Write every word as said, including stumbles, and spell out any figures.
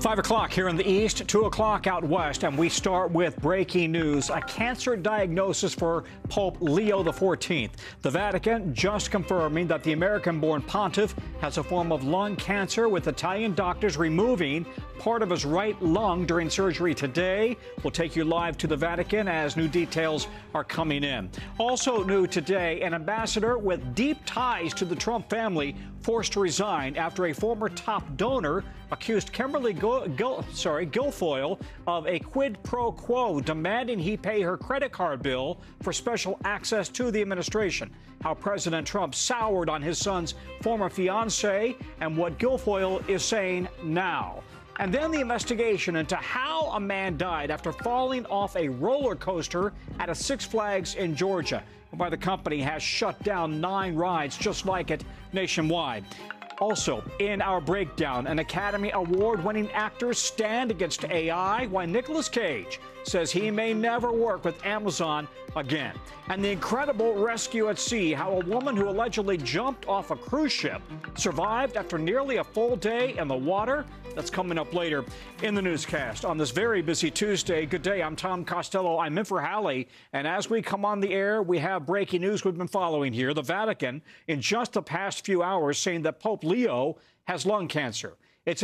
Five o'clock here in the east, two o'clock out west, and we start with breaking news. A cancer diagnosis for Pope Leo the fourteenth. The Vatican just confirming that the American-born pontiff has a form of lung cancer, with Italian doctors removing part of his right lung during surgery today. We'll take you live to the Vatican as new details are coming in. Also new today, an ambassador with deep ties to the Trump family forced to resign after a former top donor accused Kimberly Gil, Gil, sorry, Guilfoyle of a quid pro quo, demanding he pay her credit card bill for special access to the administration. How President Trump soured on his son's former fiancée and what Guilfoyle is saying now. And then the investigation into how a man died after falling off a roller coaster at a Six Flags in Georgia, whereby the company has shut down nine rides just like it nationwide. Also, in our breakdown, an Academy Award-winning actor stand against A I, while Nicolas Cage says he may never work with Amazon again. And the incredible rescue at sea, how a woman who allegedly jumped off a cruise ship survived after nearly a full day in the water. That's coming up later in the newscast on this very busy Tuesday. Good day, I'm Tom Costello. I'm in for Hallie. And as we come on the air, we have breaking news we've been following here. The Vatican, in just the past few hours, saying that Pope Leo has lung cancer.